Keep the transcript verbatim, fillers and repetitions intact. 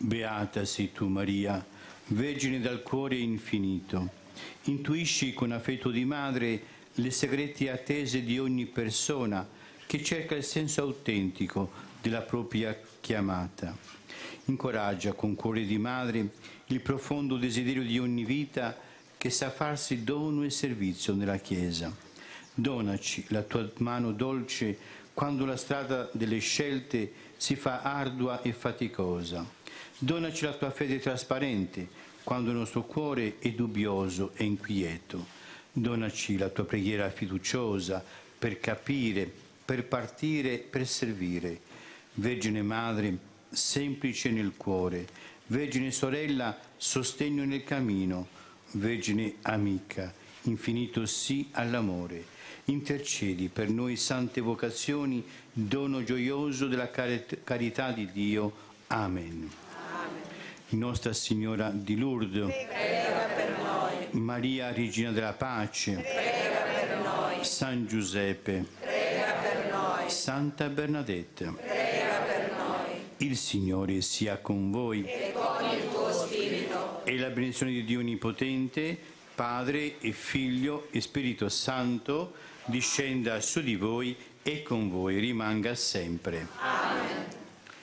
Beata sei tu, Maria, Vergine dal cuore infinito. Intuisci con affetto di madre le segrete attese di ogni persona che cerca il senso autentico della propria chiamata. Incoraggia con cuore di madre il profondo desiderio di ogni vita che sa farsi dono e servizio nella Chiesa. Donaci la tua mano dolce quando la strada delle scelte si fa ardua e faticosa. Donaci la tua fede trasparente quando il nostro cuore è dubbioso e inquieto. Donaci la tua preghiera fiduciosa per capire, per partire, per servire. Vergine Madre, semplice nel cuore, Vergine Sorella, sostegno nel cammino, Vergine Amica, infinito sì all'amore. Intercedi per noi sante vocazioni, dono gioioso della carità di Dio. Amen. Nostra Signora di Lourdes, prega per noi. Maria, Regina della Pace, Prega per noi. San Giuseppe, Prega per noi. Santa Bernadette, Prega per noi. il Signore sia con voi E con il tuo spirito. e la benedizione di Dio Onnipotente, Padre e Figlio e Spirito Santo, discenda su di voi e con voi rimanga sempre. Amen.